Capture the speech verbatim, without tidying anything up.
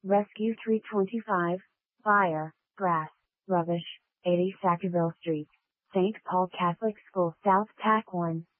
Rescue three twenty-five, Fire, Grass, Rubbish, eighty Sackville Street, Saint Paul Catholic School South Pack one.